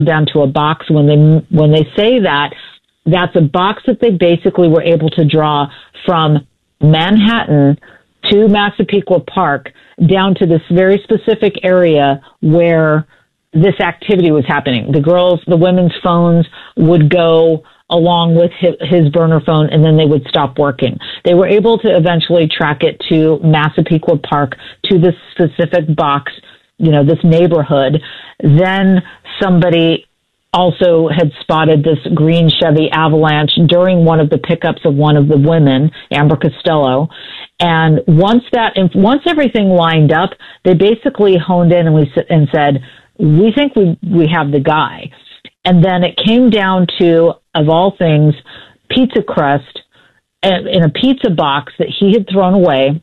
down to a box. When they say that, that's a box that they basically were able to draw from Manhattan to Massapequa Park down to this very specific area where this activity was happening. The women's phones would go along with his burner phone, and then they would stop working. They were able to eventually track it to Massapequa Park, to this specific box, this neighborhood. Then somebody also had spotted this green Chevy Avalanche during one of the pickups of one of the women, Amber Costello. And once everything lined up, they basically honed in and said, we think we have the guy. And then it came down to, of all things, pizza crust in a pizza box that he had thrown away.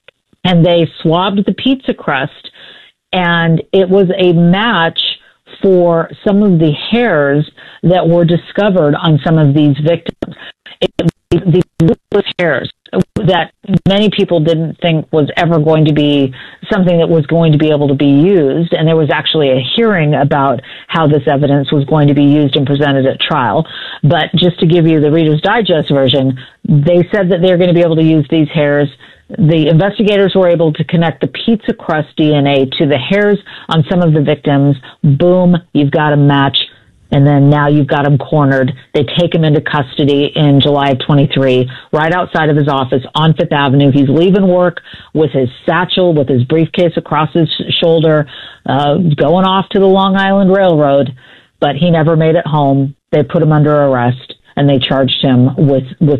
And they swabbed the pizza crust, and it was a match for some of the hairs that were discovered on some of these victims. These ruthless hairs that many people didn't think was ever going to be something that was going to be able to be used. And there was actually a hearing about how this evidence was going to be used and presented at trial. But just to give you the Reader's Digest version, they said that they're going to be able to use these hairs. The investigators were able to connect the pizza crust DNA to the hairs on some of the victims. Boom, you've got a match. And then now you've got him cornered. They take him into custody in July of 23, right outside of his office on Fifth Avenue. He's leaving work with his satchel, with his briefcase across his shoulder, going off to the Long Island Railroad, but he never made it home. They put him under arrest, and they charged him with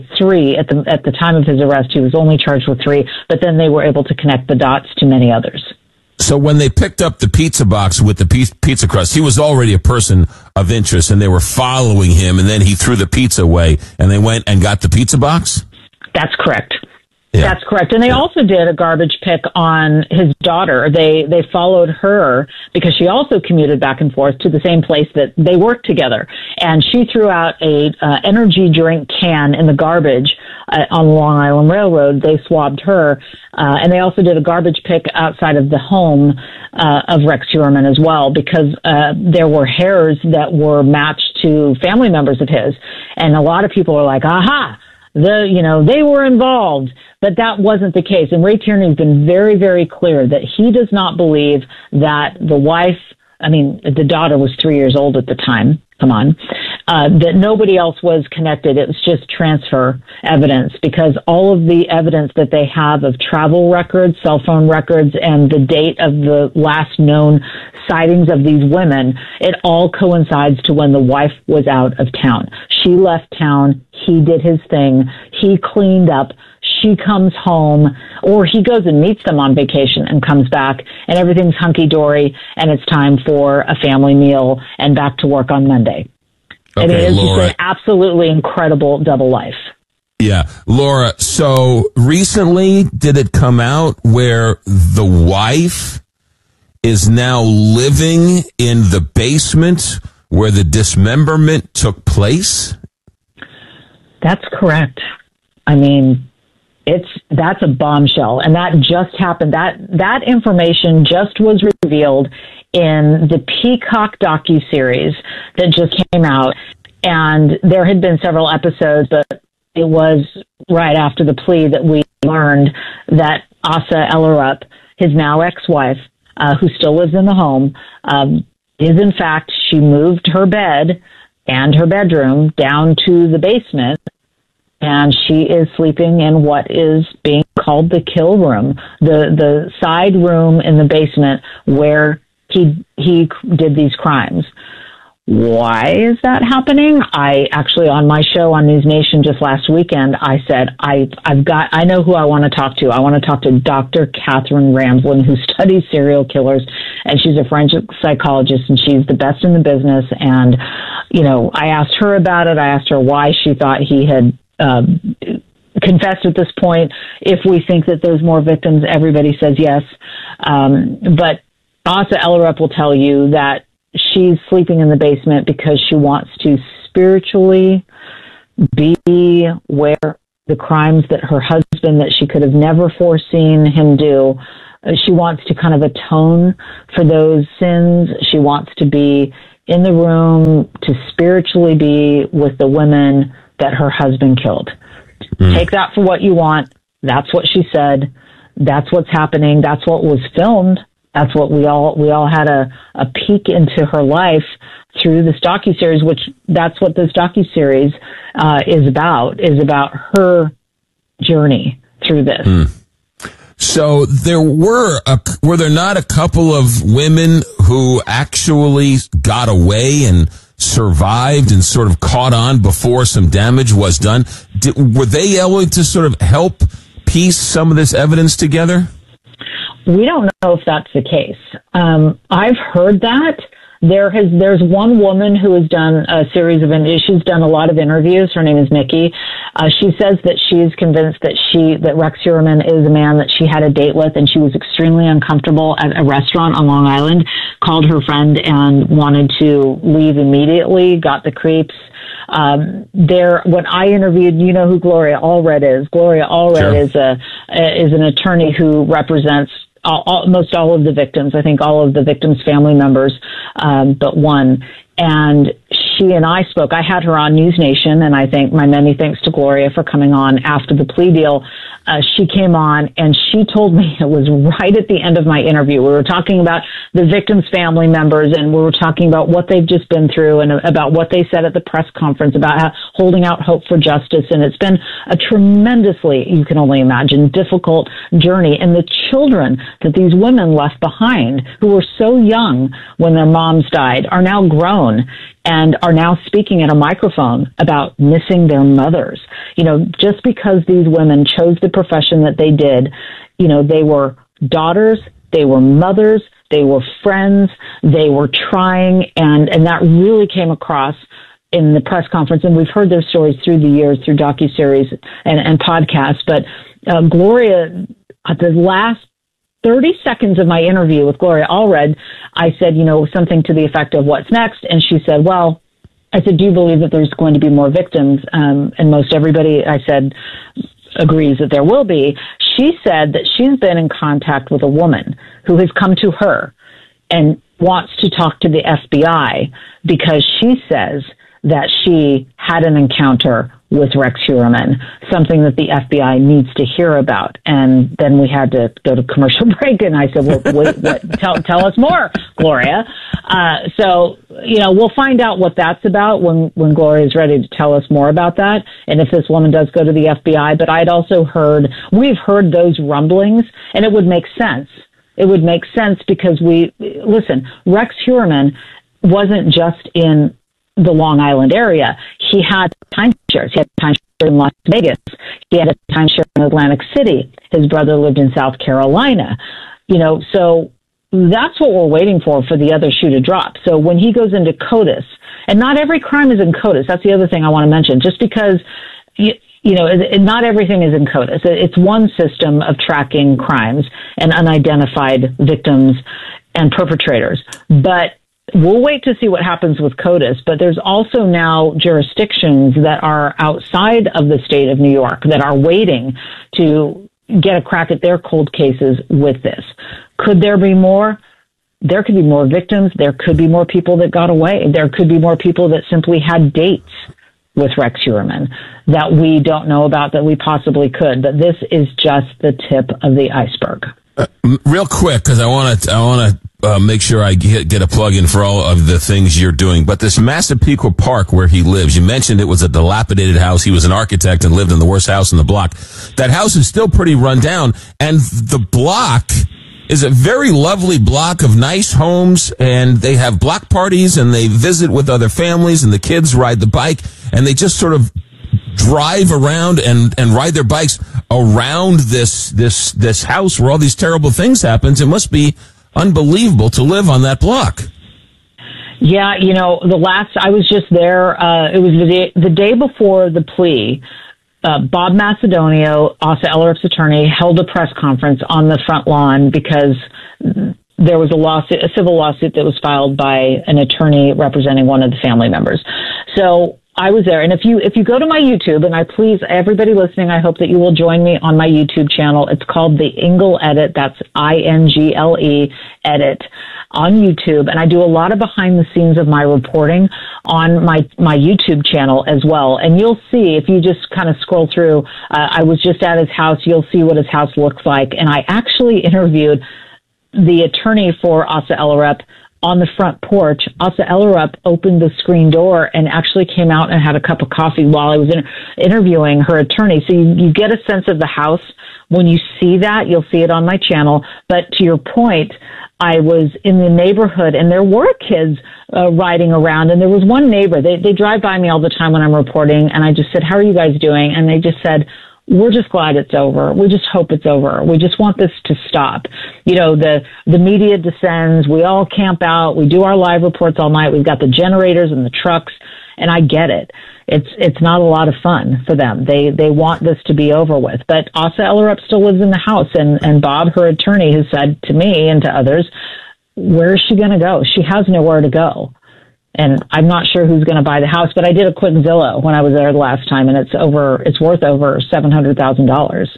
3. At the time of his arrest, he was only charged with 3, but then they were able to connect the dots to many others. So when they picked up the pizza box with the pizza crust, he was already a person of interest, and they were following him, and then he threw the pizza away, and they went and got the pizza box? That's correct. Yeah. That's correct. And they also did a garbage pick on his daughter. They followed her because she also commuted back and forth to the same place that they worked together. And she threw out a energy drink can in the garbage on the Long Island Railroad. They swabbed her. And they also did a garbage pick outside of the home of Rex Heuermann as well, because there were hairs that were matched to family members of his. And a lot of people were like, aha! They were involved, but that wasn't the case. And Ray Tierney's been very, very clear that he does not believe that the daughter was 3 years old at the time. Come on. That nobody else was connected. It was just transfer evidence, because all of the evidence that they have of travel records, cell phone records, and the date of the last known sightings of these women, it all coincides to when the wife was out of town. She left town. He did his thing. He cleaned up. She comes home, or he goes and meets them on vacation and comes back, and everything's hunky-dory, and it's time for a family meal and back to work on Monday. Okay, and it is just an absolutely incredible double life. Yeah. Laura, so recently did it come out where the wife is now living in the basement where the dismemberment took place? That's correct. That's a bombshell, and that just happened. That information just was revealed in the Peacock docuseries that just came out, and there had been several episodes, but it was right after the plea that we learned that Asa Ellerup, his now ex-wife, who still lives in the home, is in fact, she moved her bed and her bedroom down to the basement, and she is sleeping in what is being called the kill room, the side room in the basement where he did these crimes. Why is that happening? I actually, on my show on News Nation just last weekend, I said, I know who I want to talk to. I want to talk to Dr. Catherine Ramsland, who studies serial killers, and she's a forensic psychologist, and she's the best in the business. And, I asked her about it. I asked her why she thought he had confessed at this point. If we think that there's more victims, everybody says yes. But Asa Ellerup will tell you that she's sleeping in the basement because she wants to spiritually be where the crimes that her husband, that she could have never foreseen him do, she wants to kind of atone for those sins. She wants to be in the room to spiritually be with the women that her husband killed. Take that for what you want. That's what she said. That's what's happening. That's what was filmed. That's what we all had a peek into her life through this docuseries, which that's what this docuseries is about her journey through this. So there were there not a couple of women who actually got away and survived and sort of caught on before some damage was done? Were they able to sort of help piece some of this evidence together? We don't know if that's the case. I've heard that. There's one woman who has done a series of, she's done a lot of interviews. Her name is Nikki. She says that she's convinced that Rex Heuermann is a man that she had a date with, and she was extremely uncomfortable at a restaurant on Long Island, called her friend and wanted to leave immediately, got the creeps. When I interviewed, you know who Gloria Allred is. Gloria Allred Sure. is an attorney who represents almost all of the victims. I think all of the victims' family members, but one. And she and I spoke. I had her on News Nation, and I think my many thanks to Gloria for coming on after the plea deal. She came on, and she told me, it was right at the end of my interview. We were talking about the victims' family members, and we were talking about what they've just been through and about what they said at the press conference about holding out hope for justice. And it's been a tremendously, you can only imagine, difficult journey. And the children that these women left behind, who were so young when their moms died, are now grown and are now speaking at a microphone about missing their mothers. You know, just because these women chose the profession that they did, you know, they were daughters, they were mothers, they were friends, they were trying, and that really came across in the press conference. And we've heard their stories through the years, through docuseries and podcasts. But Gloria, at the last 30 seconds of my interview with Gloria Allred, I said, you know, something to the effect of, what's next? And she said, well, I said, do you believe that there's going to be more victims? And most everybody, I said, agrees that there will be. She said that she's been in contact with a woman who has come to her and wants to talk to the FBI because she says that she had an encounter with Rex Heuermann, something that the FBI needs to hear about. And then we had to go to commercial break, and I said, well, wait, what? Tell us more, Gloria. So, you know, we'll find out what that's about when Gloria is ready to tell us more about that, and if this woman does go to the FBI. But I'd also we've heard those rumblings, and it would make sense. It would make sense because listen, Rex Heuermann wasn't just in the Long Island area. He had timeshares. He had timeshare in Las Vegas. He had a timeshare in Atlantic City. His brother lived in South Carolina. You know, so that's what we're waiting for the other shoe to drop. So when he goes into CODIS, and not every crime is in CODIS. That's the other thing I want to mention. Just because, you know, not everything is in CODIS. It's one system of tracking crimes and unidentified victims and perpetrators. But we'll wait to see what happens with CODIS, but there's also now jurisdictions that are outside of the state of New York that are waiting to get a crack at their cold cases with this. Could there be more? There could be more victims. There could be more people that got away. There could be more people that simply had dates with Rex Heuermann that we don't know about, that we possibly could. But this is just the tip of the iceberg. Real quick, because I want to make sure I get a plug in for all of the things you're doing. But this Massapequa Park where he lives, you mentioned it was a dilapidated house. He was an architect and lived in the worst house in the block. That house is still pretty run down, and the block is a very lovely block of nice homes, and they have block parties, and they visit with other families, and the kids ride the bike, and they just sort of drive around and ride their bikes around this house where all these terrible things happen. It must be unbelievable to live on that block. Yeah, you know, I was just there. It was the day before the plea. Bob Macedonio, Asa Ellerup's attorney, held a press conference on the front lawn because there was a civil lawsuit that was filed by an attorney representing one of the family members. So I was there. And if you go to my YouTube, and I please, everybody listening, I hope that you will join me on my YouTube channel. It's called The Engel Edit. That's INGLE Edit on YouTube. And I do a lot of behind the scenes of my reporting on my YouTube channel as well. And you'll see, if you just kind of scroll through, I was just at his house. You'll see what his house looks like. And I actually interviewed the attorney for Asa Ellerup on the front porch. Asa Ellerup opened the screen door and actually came out and had a cup of coffee while I was interviewing her attorney. So you get a sense of the house. When you see that, you'll see it on my channel. But to your point, I was in the neighborhood and there were kids riding around, and there was one neighbor. They drive by me all the time when I'm reporting, and I just said, "How are you guys doing?" And they just said, "We're just glad it's over. We just hope it's over. We just want this to stop." You know, the media descends. We all camp out. We do our live reports all night. We've got the generators and the trucks, and I get it. It's not a lot of fun for them. They want this to be over with. But Asa Ellerup still lives in the house, and Bob, her attorney, has said to me and to others, where is she going to go? She has nowhere to go. And I'm not sure who's going to buy the house, but I did a quick Zillow when I was there the last time, and it's worth over $700,000.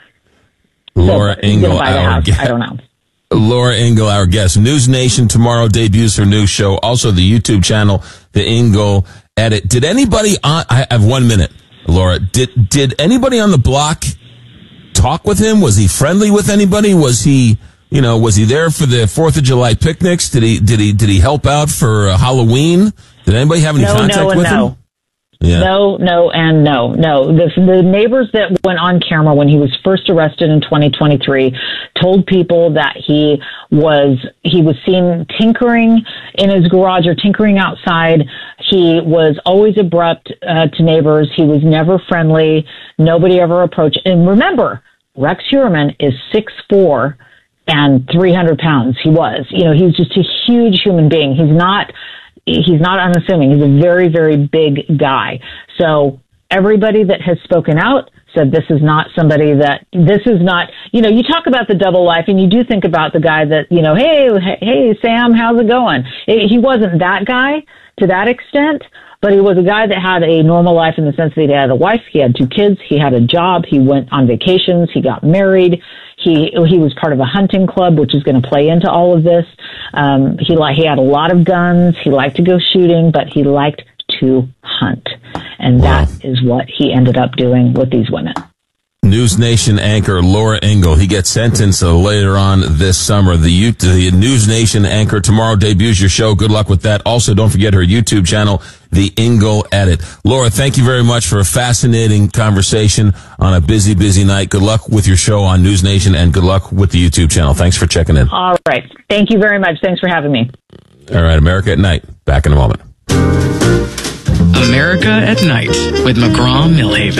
Laura Engel, I don't know. Laura Engel, our guest. News Nation tomorrow debuts her new show. Also, the YouTube channel, The Engel Edit. Did anybody I have 1 minute, Laura. Did anybody on the block talk with him? Was he friendly with anybody? Was he there for the 4th of July picnics? Did he help out for Halloween? Did anybody have any contact with him? Yeah. No, and no. The neighbors that went on camera when he was first arrested in 2023 told people that he was seen tinkering in his garage or tinkering outside. He was always abrupt to neighbors. He was never friendly. Nobody ever approached. And remember, Rex Heuermann is 6'4" and 300 pounds. He's just a huge human being. He's not unassuming. He's a very, very big guy. So everybody that has spoken out said this is not, you talk about the double life and you do think about the guy that, hey, Sam, how's it going? He wasn't that guy to that extent, but he was a guy that had a normal life in the sense that he had a wife, he had 2 kids, he had a job, he went on vacations, he got married. He was part of a hunting club, which is going to play into all of this. He had a lot of guns. He liked to go shooting, but he liked to hunt. And that is what he ended up doing with these women. News Nation anchor Laura Engel. He gets sentenced later on this summer. The News Nation anchor tomorrow debuts your show. Good luck with that. Also, don't forget her YouTube channel, The Engel Edit. Laura, thank you very much for a fascinating conversation on a busy, busy night. Good luck with your show on News Nation, and good luck with the YouTube channel. Thanks for checking in. All right. Thank you very much. Thanks for having me. All right. America at Night. Back in a moment. America at Night with McGraw-Milhaven.